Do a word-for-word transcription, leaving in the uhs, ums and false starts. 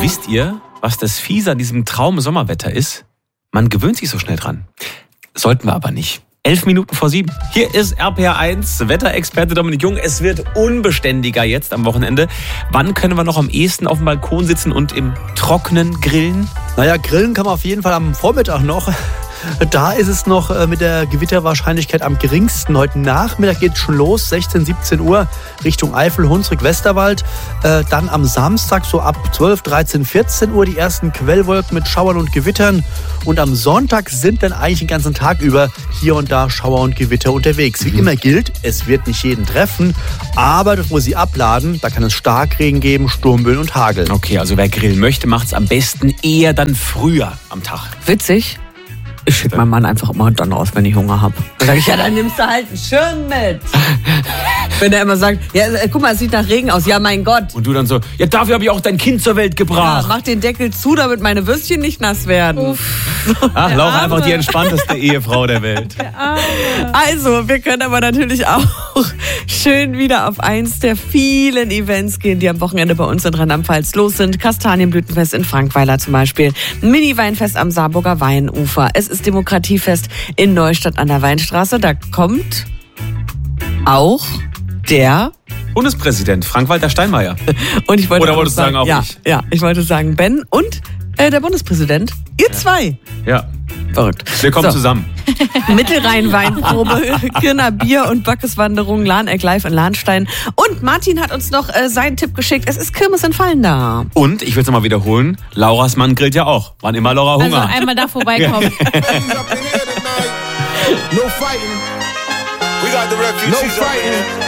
wisst ihr, was das Fiese an diesem Traum-Sommerwetter ist? Man gewöhnt sich so schnell dran. Sollten wir aber nicht. Elf Minuten vor sieben. Hier ist R P R eins, Wetterexperte Dominik Jung. Es wird unbeständiger jetzt am Wochenende. Wann können wir noch am ehesten auf dem Balkon sitzen und im Trocknen grillen? Naja, grillen kann man auf jeden Fall am Vormittag noch. Da ist es noch mit der Gewitterwahrscheinlichkeit am geringsten. Heute Nachmittag geht es schon los, sechzehn, siebzehn Uhr Richtung Eifel, Hunsrück, Westerwald. Äh, dann am Samstag so ab zwölf, dreizehn, vierzehn Uhr die ersten Quellwolken mit Schauern und Gewittern. Und am Sonntag sind dann eigentlich den ganzen Tag über hier und da Schauer und Gewitter unterwegs. Wie mhm. immer gilt, es wird nicht jeden treffen, aber dort, wo sie abladen, da kann es Starkregen geben, Sturmböen und Hagel. Okay, also wer grillen möchte, macht es am besten eher dann früher am Tag. Witzig. Ich schicke meinen Mann einfach immer dann raus, wenn ich Hunger habe. Dann sage ich, ja, dann nimmst du halt einen Schirm mit. Wenn er immer sagt, ja, guck mal, es sieht nach Regen aus. Ja, mein Gott. Und du dann so, ja, dafür habe ich auch dein Kind zur Welt gebracht. Ja, mach den Deckel zu, damit meine Würstchen nicht nass werden. Uff. Ach, Laura, einfach die entspannteste Ehefrau der Welt. Also, wir können aber natürlich auch schön wieder auf eins der vielen Events gehen, die am Wochenende bei uns in Rheinland-Pfalz los sind. Kastanienblütenfest in Frankweiler zum Beispiel. Mini-Weinfest am Saarburger Weinufer. Es ist Demokratiefest in Neustadt an der Weinstraße. Da kommt auch der Bundespräsident Frank-Walter Steinmeier. Und ich wollte Oder wolltest du sagen, auch ja, nicht? Ja, ich wollte sagen Ben und äh, der Bundespräsident. Ihr ja. zwei. Ja. Verrückt. Wir kommen so. zusammen. Mittelrhein-Weinprobe, Kirner Bier und Backeswanderung, Lahneck Live in Lahnstein. Und Martin hat uns noch äh, seinen Tipp geschickt. Es ist Kirmes in Fallenda. Und, ich will es nochmal wiederholen, Lauras Mann grillt ja auch. Wann immer Laura Hunger. Also einmal da vorbeikommen. No fighting. We got the refugees. No fighting.